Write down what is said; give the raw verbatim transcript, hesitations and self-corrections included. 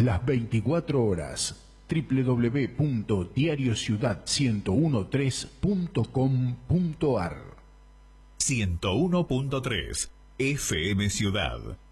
las veinticuatro horas. doble u doble u doble u punto diario ciudad ciento trece punto com punto ar. ciento uno punto tres F M Ciudad.